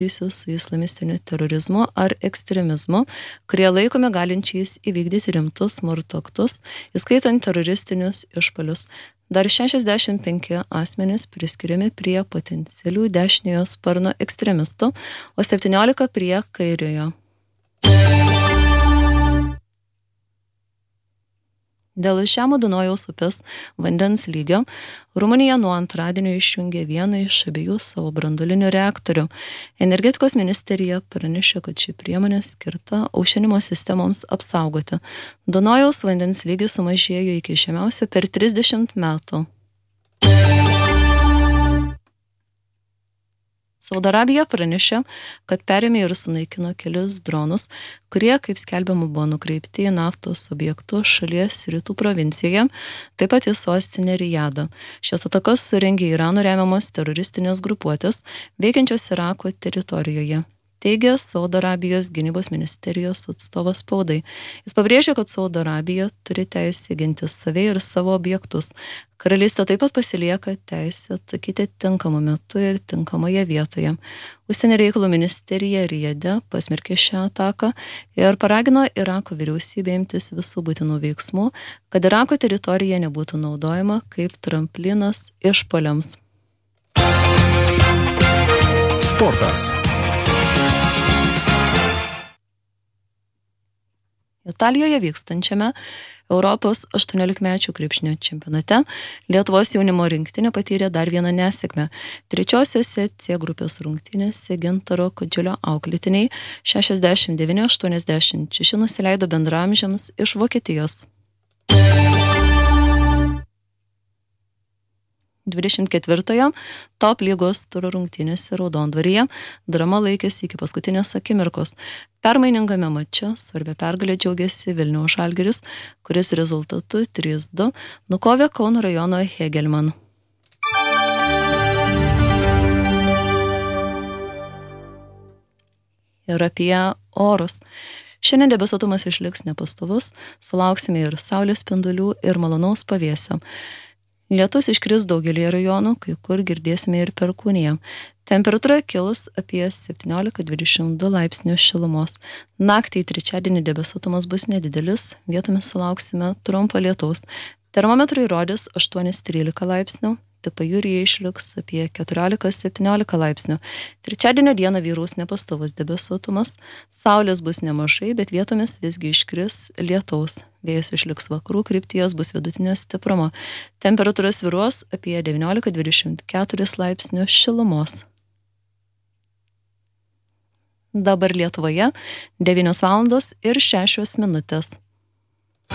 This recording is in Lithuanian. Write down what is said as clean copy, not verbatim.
su islamistiniu terorizmu ar ekstremizmu, kurie laikomi galinčiais įvykdyti rimtus smurto aktus, įskaitant teroristinius išpuolius. Dar 65 asmenys priskiriami prie potencialių dešiniojo sparno ekstremistų, o 17 prie kairiojo. Dėl žemo Dunojaus upės vandens lygio Rumunija nuo antradienio išjungė vieną iš abiejų savo branduolinių reaktorių. Energetikos ministerija pranešė, kad ši priemonė skirta aušinimo sistemoms apsaugoti. Dunojaus vandens lygis sumažėjo iki žemiausio per 30 metų. Saudo Arabija pranešė, kad perėmė ir sunaikino kelius dronus, kurie, kaip skelbiama, buvo nukreipti į naftos objektus šalies rytų provincijoje, taip pat į sostinę Rijadą. Šias atakas surengė Irano remiamos teroristinės grupuotės, veikiančios Irako teritorijoje, teigia Saudo Arabijos gynybos ministerijos atstovas spaudai. Jis pabrėžė, kad Saudo Arabija turi teisę ginti save ir savo objektus. Karalystė taip pat pasilieka teisę atsakyti tinkamu metu ir tinkamoje vietoje. Užsienio reikalų ministerija Rijade pasmerkė šią ataką ir paragino Irako vyriausybę imtis visų būtinų veiksmų, kad Irako teritorija nebūtų naudojama kaip tramplinas išpuoliams. Sportas. Italijoje vykstančiame Europos 18-mečių krepšinio čempionate Lietuvos jaunimo rinktinė patyrė dar vieną nesėkmę. Trečiosiose C grupės rungtynėse Gintaro Kadžiulio auklėtiniai 69-86 nusileido bendraamžiams iš Vokietijos. 24-ojo top lygos turo rungtynėse Raudondvaryje drama laikėsi iki paskutinės akimirkos. Permainingame mače svarbia pergalė džiaugiasi Vilniaus Žalgiris, kuris rezultatu 3-2 nukovė Kauno rajono Hegelman. Ir apie orus. Šiandien debesuotumas išliks nepastovus, sulauksime ir saulės spindulių ir malonaus pavėsio. Lietus iškris daugelį rajonų, kai kur girdėsime ir perkūniją. Temperatūra kils apie 17-22 laipsnių šilumos. Naktį į trečiadienį debesuotumas bus nedidelis, vietomis sulauksime trumpo lietaus. Termometrai rodys 8-13 laipsnių, tik pajūryje išliks apie 14-17 laipsnių. Trečiadienio dieną vyraus nepastovus debesuotumas, saulės bus nemažai, bet vietomis visgi iškris lietaus. Vėjas išliks vakarų krypties, bus vidutinio stiprumo. Temperatūra svyruos apie 19-24 laipsnių šilumos. Dabar Lietuvoje 9:06 min.